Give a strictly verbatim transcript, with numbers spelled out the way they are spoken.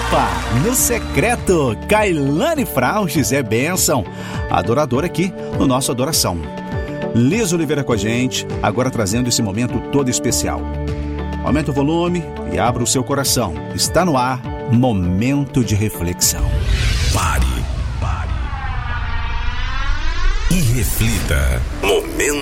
Opa, no secreto, Kailane Frauches é bênção, adoradora aqui no nosso Adoração. Liz Oliveira com a gente, agora trazendo esse momento todo especial. Aumenta o volume e abra o seu coração. Está no ar, Momento de Reflexão. Pare, pare e reflita. Momento